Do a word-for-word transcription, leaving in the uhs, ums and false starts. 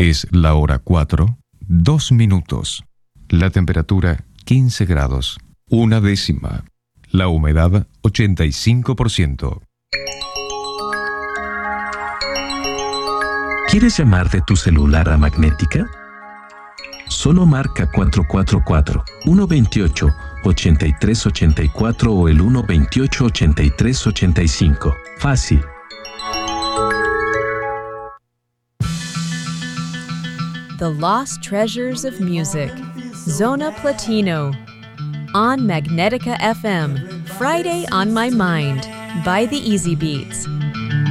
Es la hora cuatro, dos minutos. La temperatura quince grados, una décima. La humedad ochenta y cinco por ciento. ¿Quieres llamar de tu celular a Magnética? Solo marca cuatro cuatro cuatro, uno dos ocho, ocho tres ocho cuatro o el uno dos ocho, ocho tres ocho cinco. Fácil. The Lost Treasures of Music. Zona Platino. On Magnetica F M. Friday on My Mind by the Easy Beats.